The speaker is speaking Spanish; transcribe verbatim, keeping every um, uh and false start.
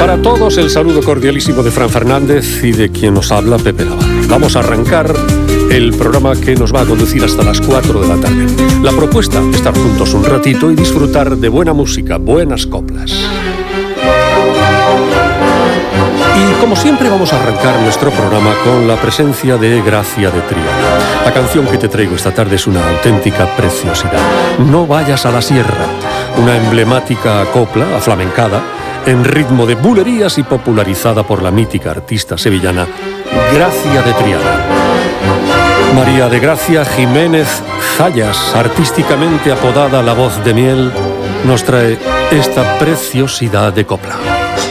Para todos el saludo cordialísimo de Fran Fernández y de quien nos habla, Pepe Navarro. Vamos a arrancar el programa que nos va a conducir hasta las cuatro de la tarde. La propuesta, estar juntos un ratito y disfrutar de buena música, buenas coplas. Y como siempre vamos a arrancar nuestro programa con la presencia de Gracia de Triana. La canción que te traigo esta tarde es una auténtica preciosidad. No vayas a la sierra, una emblemática copla aflamencada en ritmo de bulerías y popularizada por la mítica artista sevillana Gracia de Triana. María de Gracia Jiménez Zayas, artísticamente apodada La Voz de Miel, nos trae esta preciosidad de copla.